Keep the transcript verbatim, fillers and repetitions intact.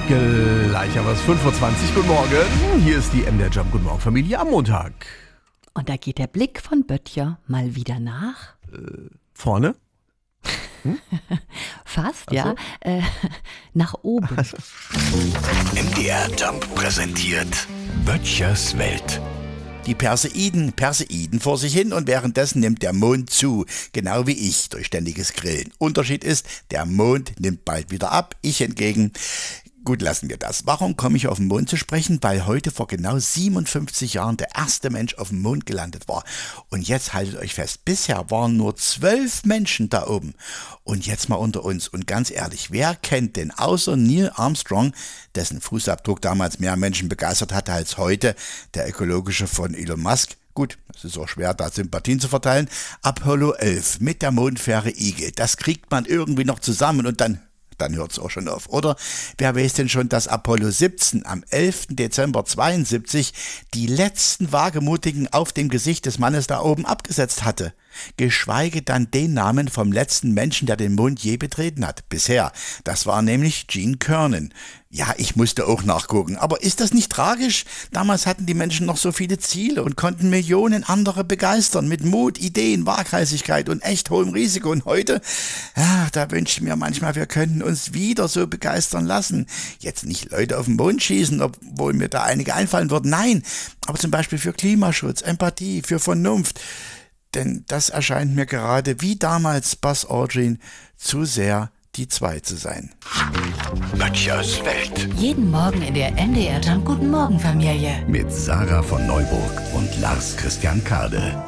Gleich haben wir es fünf Uhr zwanzig. Guten Morgen. Hier ist die M D R Jump. Guten Morgen, Familie am Montag. Und da geht der Blick von Böttcher mal wieder nach. Äh, vorne? Hm? Fast, Ach so. ja. Äh, nach oben. Also. M D R Jump präsentiert Böttchers Welt. Die Perseiden, Perseiden vor sich hin und währenddessen nimmt der Mond zu, genau wie ich, durch ständiges Grillen. Unterschied ist, der Mond nimmt bald wieder ab, ich hingegen. Gut, lassen wir das. Warum komme ich auf den Mond zu sprechen? Weil heute vor genau siebenundfünfzig Jahren der erste Mensch auf dem Mond gelandet war. Und jetzt haltet euch fest, bisher waren nur zwölf Menschen da oben. Und jetzt mal unter uns. Und ganz ehrlich, wer kennt denn außer Neil Armstrong, dessen Fußabdruck damals mehr Menschen begeistert hatte als heute, der ökologische von Elon Musk? Gut, es ist auch schwer, da Sympathien zu verteilen. Apollo elf mit der Mondfähre Eagle, das kriegt man irgendwie noch zusammen und dann... Dann hört's auch schon auf. Oder wer weiß denn schon, dass Apollo siebzehn am elften Dezember zweiundsiebzig die letzten Wagemutigen auf dem Gesicht des Mannes da oben abgesetzt hatte? Geschweige dann den Namen vom letzten Menschen, der den Mond je betreten hat. Bisher. Das war nämlich Gene Cernan. Ja, ich musste auch nachgucken. Aber ist das nicht tragisch? Damals hatten die Menschen noch so viele Ziele und konnten Millionen andere begeistern. Mit Mut, Ideen, Waghalsigkeit und echt hohem Risiko. Und heute, ja, da wünsche ich mir manchmal, wir könnten uns wieder so begeistern lassen. Jetzt nicht Leute auf den Mond schießen, obwohl mir da einige einfallen würden. Nein, aber zum Beispiel für Klimaschutz, Empathie, für Vernunft. Denn das erscheint mir gerade wie damals Buzz Aldrin zu sehr die Zwei zu sein. Böttchers Welt. Jeden Morgen in der M D R Jump. Guten Morgen, Familie. Mit Sarah von Neuburg und Lars Christian Kade.